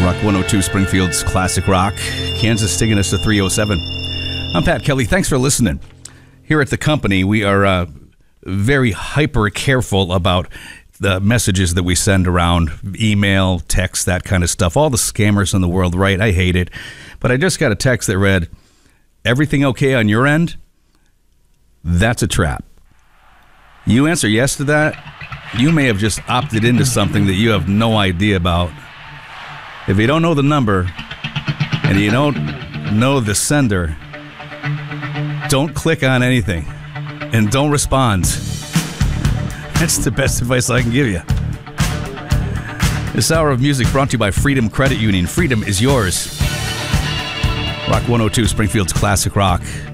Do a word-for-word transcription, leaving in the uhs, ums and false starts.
Rock one oh two, Springfield's Classic Rock. Kansas taking us to three oh seven. I'm Pat Kelly. Thanks for listening. Here at the company, we are uh, very hyper careful about the messages that we send around, email, text, that kind of stuff. All the scammers in the world, right? I hate it. But I just got a text that read, "Everything okay on your end?" That's a trap. You answer yes to that, you may have just opted into something that you have no idea about. If you don't know the number and you don't know the sender, don't click on anything and don't respond. That's the best advice I can give you. This hour of music brought to you by Freedom Credit Union. Freedom is yours. Rock one oh two, Springfield's Classic Rock.